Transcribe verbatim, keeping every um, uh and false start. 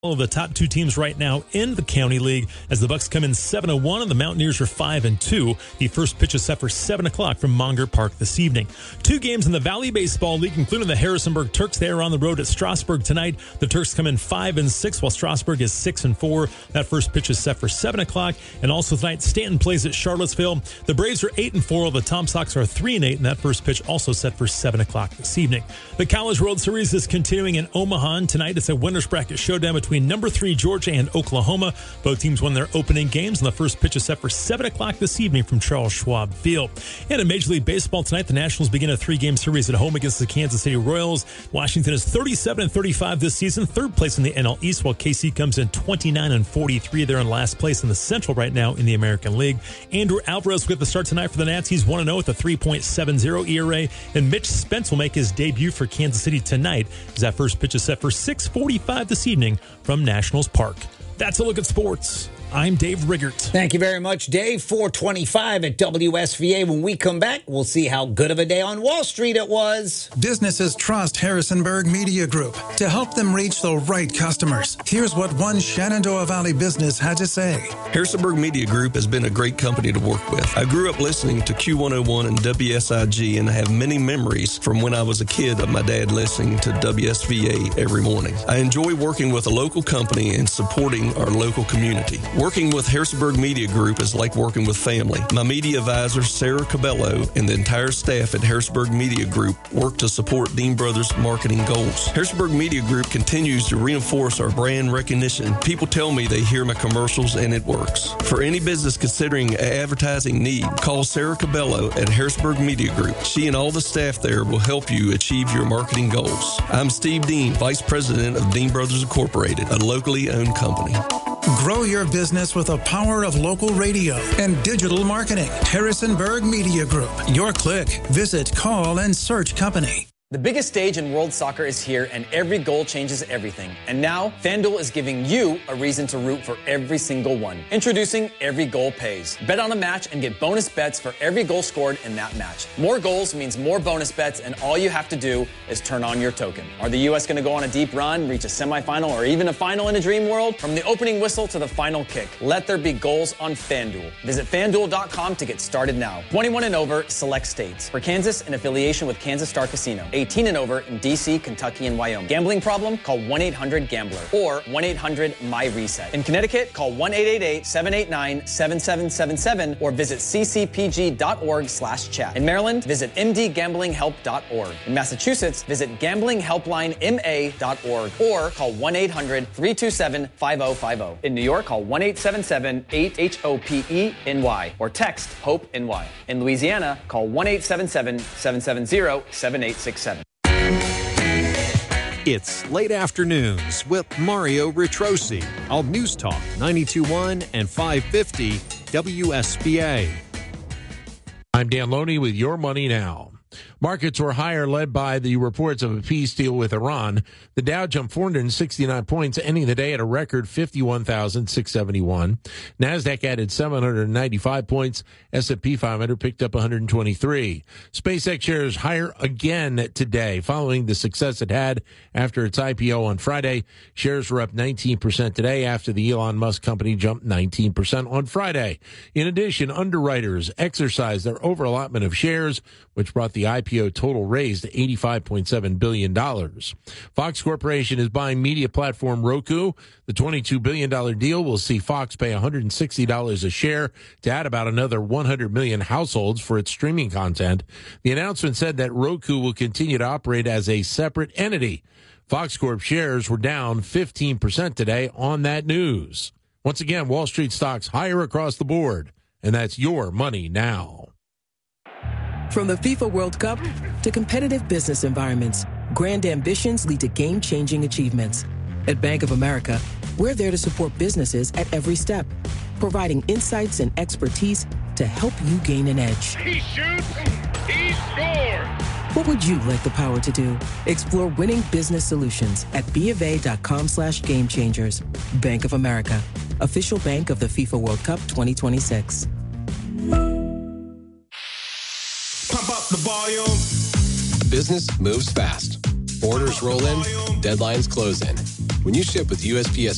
All of the top two teams right now in the County League as the Bucks come in seven and one and the Mountaineers are five and two. The first pitch is set for seven o'clock from Monger Park this evening. Two games in the Valley Baseball League, including the Harrisonburg Turks. They are on the road at Strasburg tonight. The Turks come in five and six while Strasburg is six and four. That first pitch is set for seven o'clock. And also tonight, Stanton plays at Charlottesville. The Braves are eight and four while the Tom Sox are three and eight. And that first pitch also set for seven o'clock this evening. The College World Series is continuing in Omaha. Tonight it's a winner's bracket showdown between Between number three Georgia and Oklahoma. Both teams won their opening games, and the first pitch is set for seven o'clock this evening from Charles Schwab Field. And in Major League Baseball tonight, the Nationals begin a three-game series at home against the Kansas City Royals. Washington is thirty-seven and thirty-five this season, third place in the N L East, while K C comes in twenty-nine and forty-three. They're in last place in the Central right now in the American League. Andrew Alvarez will get the start tonight for the Nats. He's one and oh with a three point seven oh E R A. And Mitch Spence will make his debut for Kansas City tonight as that first pitch is set for six forty-five this evening from Nationals Park. That's a look at sports. I'm Dave Riggert. Thank you very much, Dave. four twenty-five at W S V A. When we come back, we'll see how good of a day on Wall Street it was. Businesses trust Harrisonburg Media Group to help them reach the right customers. Here's what one Shenandoah Valley business had to say. Harrisonburg Media Group has been a great company to work with. I grew up listening to Q one oh one and W S I G, and I have many memories from when I was a kid of my dad listening to W S V A every morning. I enjoy working with a local company and supporting our local community. Working with Harrisonburg Media Group is like working with family. My media advisor, Sarah Cabello, and the entire staff at Harrisonburg Media Group work to support Dean Brothers' marketing goals. Harrisonburg Media Group continues to reinforce our brand recognition. People tell me they hear my commercials and it works. For any business considering an advertising need, call Sarah Cabello at Harrisonburg Media Group. She and all the staff there will help you achieve your marketing goals. I'm Steve Dean, Vice President of Dean Brothers Incorporated, a locally owned company. Grow your business with the power of local radio and digital marketing. Harrisonburg Media Group. Your click. Visit, call, and search company. The biggest stage in world soccer is here, and every goal changes everything. And now, FanDuel is giving you a reason to root for every single one. Introducing Every Goal Pays. Bet on a match and get bonus bets for every goal scored in that match. More goals means more bonus bets, and all you have to do is turn on your token. Are the U S going to go on a deep run, reach a semifinal, or even a final in a dream world? From the opening whistle to the final kick, let there be goals on FanDuel. Visit FanDuel dot com to get started now. twenty-one and over, select states. For Kansas, in affiliation with Kansas Star Casino. eighteen and over in D C, Kentucky, and Wyoming. Gambling problem? Call one eight hundred gambler or one eight hundred my reset. In Connecticut, call one eight eight eight, seven eight nine, seven seven seven seven or visit c c p g dot org slash chat. In Maryland, visit m d gambling help dot org. In Massachusetts, visit gambling helpline m a dot org or call one eight hundred, three two seven, five oh five oh. In New York, call one eight seven seven, eight H O P E N Y or text HOPE-N-Y. In Louisiana, call one eight seven seven, seven seven zero, seven eight six seven. It's Late Afternoons with Mario Ritrosi on News Talk ninety-two point one and five fifty W S B A. I'm Dan Loney with Your Money Now. Markets were higher, led by the reports of a peace deal with Iran. The Dow jumped four hundred sixty-nine points, ending the day at a record fifty-one thousand six hundred seventy-one. NASDAQ added seven hundred ninety-five points. S and P five hundred picked up one hundred twenty-three. SpaceX shares higher again today, following the success it had after its I P O on Friday. Shares were up nineteen percent today after the Elon Musk company jumped nineteen percent on Friday. In addition, underwriters exercised their overallotment of shares, which brought the I P O total raised to eighty-five point seven billion dollars. Fox Corporation is buying media platform Roku. The twenty-two billion dollars deal will see Fox pay one hundred sixty dollars a share to add about another one hundred million households for its streaming content. The announcement said that Roku will continue to operate as a separate entity. Fox Corp shares were down fifteen percent today on that news. Once again, Wall Street stocks higher across the board, and that's Your Money Now. From the FIFA World Cup to competitive business environments, grand ambitions lead to game-changing achievements. At Bank of America, we're there to support businesses at every step, providing insights and expertise to help you gain an edge. He shoots, he scores! What would you like the power to do? Explore winning business solutions at BofA.com slash game changers. Bank of America, official bank of the FIFA World Cup twenty twenty-six. Pump up the volume. Business moves fast. Orders roll in, deadlines close in. When you ship with U S P S